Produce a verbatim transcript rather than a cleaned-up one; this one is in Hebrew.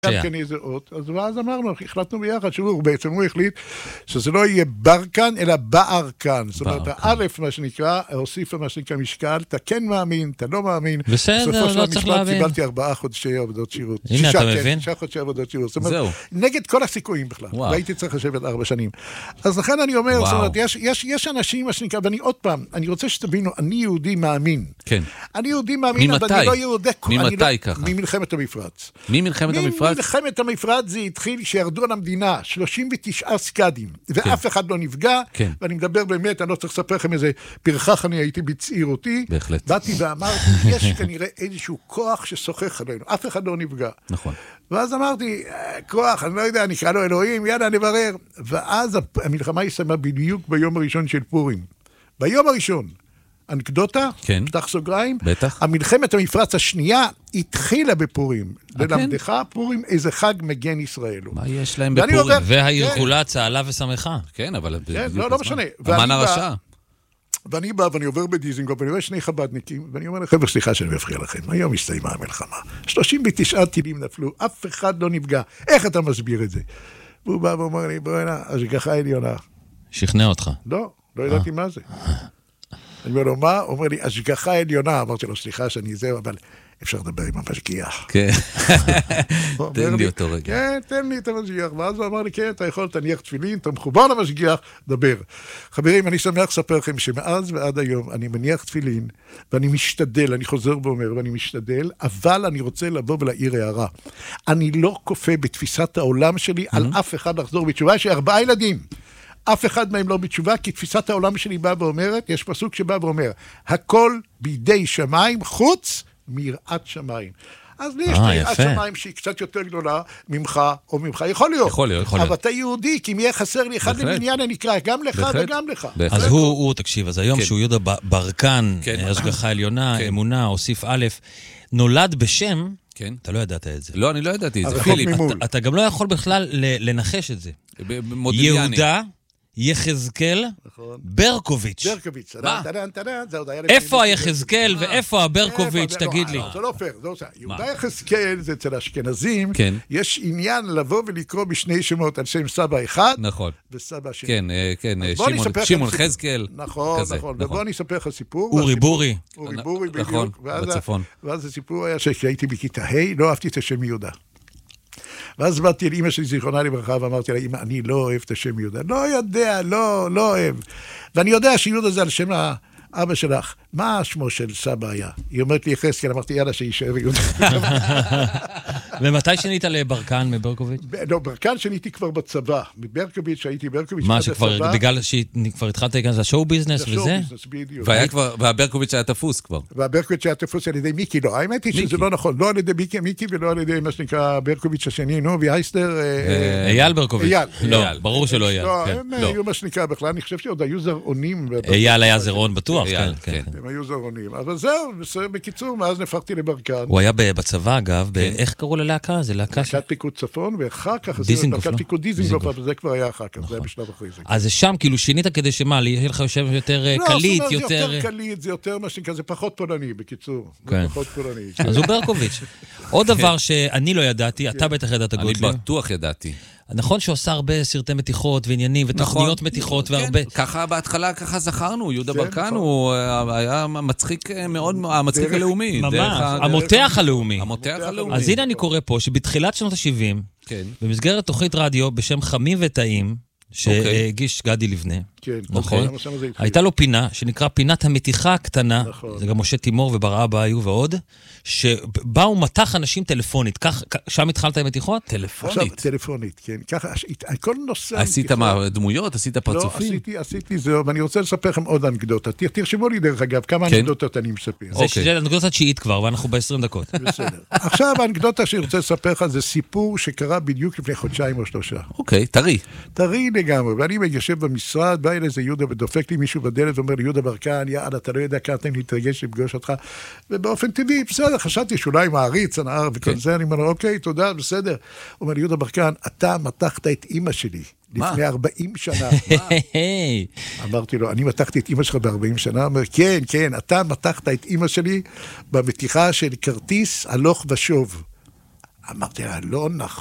גם כן איזה אות, אז ואז אמרנו, החלטנו ביחד, שהוא בעצם הוא החליט שזה לא יהיה ברקן, אלא בארקן. זאת אומרת, האלף, מה שנקרא, הוסיפה מה שנקרא משקל, אתה כן מאמין, אתה לא מאמין. בסדר, לא צריך להבין. קיבלתי ארבעה חודשי עבודות שירות. הנה, אתה מבין? שישה חודשי עבודות שירות. זאת אומרת, נגד כל הסיכויים בכלל. והייתי צריך לשבת ארבע שנים. אז לכן אני אומר, זאת אומרת, יש אנשים, מה שנקרא, ואני עוד פעם, אני רוצה שתבינו, אני יהודי מאמין. כן. אני יהודי מאמין, אבל אני לא יהודי. ממתי ככה? ממלחמת המפרץ. ממלחמת המפרץ? ממלחמת המפרץ זה התחיל שירדו על המדינה שלושים ותשעה סקדים, ואף אחד לא נפגע, ואני מדבר באמת, אני לא צריך לספר לכם איזה פרחח אני הייתי בצעירותי, באתי ואמרתי, יש כנראה איזשהו כוח ששוחח עלינו, אף אחד לא נפגע. נכון. ואז אמרתי, כוח, אני לא יודע, נקרא לו אלוהים, יאללה, נברר. ואז המלחמה הסתיימה בדיוק ביום הראשון של פורים. ביום הראשון. אנקדוטה, כן. פתח סוגריים, בטח. המלחמת המפרץ השנייה התחילה בפורים. ללמדך פורים איזה חג מגן ישראל. מה יש להם בפורים? והעיר כולה צהלה ושמחה. כן, אבל... כן, לא, לא משנה. המן הרשע. ואני בא ואני עובר בדיזינגוף, ואני רואה שני חבדניקים, ואני אומר לכם, סליחה שאני מפריע לכם, היום הסתיימה המלחמה. שלושים ותשעה טילים נפלו, אף אחד לא נפגע. איך אתה מסביר את זה? והוא בא ואומר לי, בואי הנה, השגחה עליונה. שכנע אותך. לא, לא ידעתי מה זה. אני אומר לו, מה? הוא אומר לי, השגחה עליונה. אמרתי לו, סליחה שאני זהו, אבל אפשר לדבר עם המשגיח. כן. תן לי אותו רגע. כן, תן לי את המשגיח. ואז הוא אמר לי, כן, אתה יכול, תניח תפילין, אתה מחובר למשגיח, דבר. חברים, אני שמח לספר לכם שמאז ועד היום אני מניח תפילין, ואני משתדל, אני חוזר ואומר, ואני משתדל, אבל אני רוצה לבוא ולהעיר הערה. אני לא כופה בתפיסת העולם שלי על אף אחד לחזור בתשובה, יש לי ארבעה ילדים. אף אחד מהם לא בתשובה, כי תפיסת העולם שלי באה ואומרת, יש פסוק שבא ואומר, הכל בידי שמיים, חוץ מיראת שמיים. אז לי יש יראת שמיים שהיא קצת יותר גדולה ממך או ממך, יכול להיות. יכול להיות, יכול להיות. אבל אתה יהודי, כי אם יהיה חסר לי אחד למניין, אני אקרא גם לך וגם לך. אז הוא, הוא, תקשיב, אז היום שהוא יהודה ברקן, השגחה עליונה, אמונה, הוסיף א', נולד בשם, אתה לא ידעת את זה. לא, אני לא ידעתי את זה. אתה גם לא יכול בכלל לנחש את זה. יהודה, יחזקאל, ברקוביץ'. ברקוביץ'. איפה היחזקאל ואיפה הברקוביץ', תגיד לי. זה לא פייר, זה לא פייר. יהודה יחזקאל, זה אצל אשכנזים, יש עניין לבוא ולקרוא בשני שמות על שם סבא אחד, וסבא שני. כן, כן, שמעון חזקאל. נכון, נכון. ובוא אני אספר לך סיפור. אורי בורי. אורי בורי בדיוק. נכון, בצפון. ואז הסיפור היה שכשהייתי בכיתה ה' לא אהבתי את השם יהודה. ואז באתי אל אמא שלי זיכרונה לברכה, ואמרתי לה, אמא, אני לא אוהב את השם יהודה. לא יודע, לא, לא אוהב. ואני יודע שיהודה זה על שם האבא שלך. מה השמו של סבא היה? היא אומרת לי, יחזקאל, אמרתי, יאללה, שישאר יהודה. ומתי שנית לברקן מברקוביץ'? לא, ברקן שניתי כבר בצבא. מברקוביץ', שהייתי ברקוביץ' מה, שכבר, בגלל שכבר התחלת להיכנס לשואו ביזנס וזה? והברקוביץ' היה תפוס כבר. והברקוביץ' היה תפוס על ידי מיקי, לא. האמת היא שזה לא נכון. לא על ידי מיקי ולא על ידי מה שנקרא ברקוביץ' השני, נו, וייסטר... אייל ברקוביץ'. לא, ברור שלא אייל. לא, הם היו מה שנקרא בכלל, אני חושב שעוד היו זרעונים. אייל היה זרעון בטוח, כן. הם היו זרעונים. אבל זהו, בקיצור, מאז נפחתי לברקן. הוא היה בצבא, אגב, איך קראו ללהקה? זה להקה להקת פיקוד צפון, ואחר כך להקת פיקוד דיזינגוף, אבל זה כבר היה אחר כך, זה היה בשלב אחרי זה. אז זה שם, כאילו שינית כדי שמה, יהיה לך יושב יותר קליט, יותר... זה יותר קליט, זה יותר מה שנקרא, זה פחות פולני, בקיצור. זה פחות פולני. אז הוא ברקוביץ'. עוד דבר שאני לא ידעתי, אתה בטח ידעת גוטליב. אני בטוח ידעתי. נכון שעושה הרבה סרטי מתיחות ועניינים ותוכניות מתיחות והרבה... ככה בהתחלה, ככה זכרנו, יהודה ברקן הוא היה מצחיק מאוד, המצחיק הלאומי. ממש, המותח הלאומי. המותח הלאומי. אז הנה אני קורא פה שבתחילת שנות ה-שבעים, במסגרת תוכנית רדיו בשם חמים וטעים, שהגיש גדי לבנה, נכון? הייתה לו פינה שנקרא פינת המתיחה הקטנה, זה גם משה תימור וברעה בה היו ועוד, שבאו מתח אנשים טלפונית, שם התחלת עם מתיחות? טלפונית. טלפונית, כן. ככה, כל נושא... עשית מה, דמויות? עשית פרצופים? לא, עשיתי, עשיתי זהו, ואני רוצה לספר לכם עוד אנקדוטה. תרשמו לי דרך אגב, כמה אנקדוטות אני מספר. זה אנקדוטה תשיעית כבר, ואנחנו ב-עשרים דקות. בסדר. עכשיו, האנקדוטה שאני רוצה לספר לך, זה סיפור שקרה בדיוק לפני חודשיים או שלושה. אוקיי, טרי. טרי לגמרי, ואני יושב במשרד, בא אל איזה יהודה ודופק לי מישהו בדלת ואומר לי, יהודה ברקן, יאללה, אתה לא יודע כמה אתם להתרגש לפגוש אותך, ובאופן טבעי, בסדר, חשבתי שאולי מעריץ, הנער וכל זה, אני אומר לו, אוקיי, תודה, בסדר. הוא אומר לי, יהודה ברקן, אתה מתחת את אמא שלי, לפני ארבעים שנה. אמרתי לו, אני מתחתי את אמא שלך ב-ארבעים שנה, הוא אומר, כן, כן, אתה מתחת את אמא שלי במתיחה של כרטיס הלוך ושוב. אמרתי לה, לא נכון.